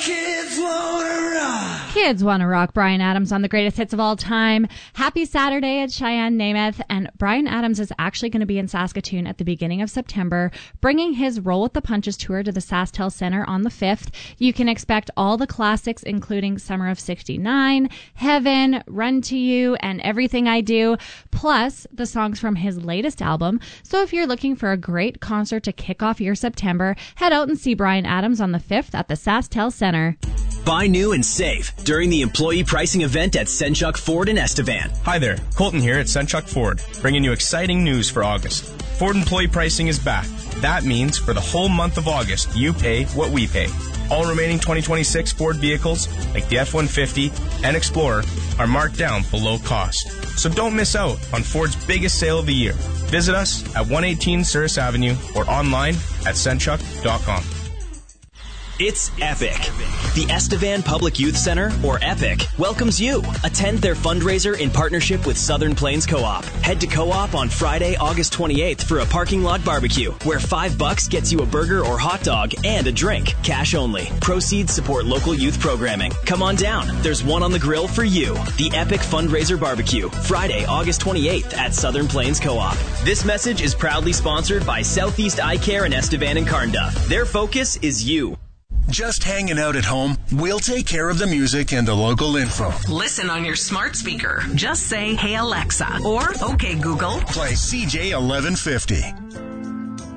Kids wanna rock. Kids Wanna Rock, Bryan Adams on the greatest hits of all time. Happy Saturday at Cheyenne Namath. And Bryan Adams is actually going to be in Saskatoon at the beginning of September, bringing his Roll with the Punches tour to the SaskTel Center on the 5th. You can expect all the classics, including Summer of 69, Heaven, Run to You, and Everything I Do, plus the songs from his latest album. So if you're looking for a great concert to kick off your September, head out and see Bryan Adams on the 5th at the SaskTel Center. Buy new and save during the employee pricing event at Senchuk Ford in Estevan. Hi there, Colton here at Senchuk Ford, bringing you exciting news for August. Ford employee pricing is back. That means for the whole month of August, you pay what we pay. All remaining 2026 Ford vehicles, like the F-150 and Explorer, are marked down below cost. So don't miss out on Ford's biggest sale of the year. Visit us at 118 Souris Avenue or online at senchuk.com. It's Epic. The Estevan Public Youth Center, or EPIC, welcomes you. Attend their fundraiser in partnership with Southern Plains Co-op. Head to Co-op on Friday, August 28th for a parking lot barbecue, where $5 gets you a burger or hot dog and a drink. Cash only. Proceeds support local youth programming. Come on down. There's one on the grill for you. The Epic Fundraiser Barbecue, Friday, August 28th at Southern Plains Co-op. This message is proudly sponsored by Southeast Eye Care in Estevan and Carnduff. Their focus is you. Just hanging out at home? We'll take care of the music and the local info. Listen on your smart speaker. Just say, "Hey Alexa," or "Okay Google." Play CJ 1150.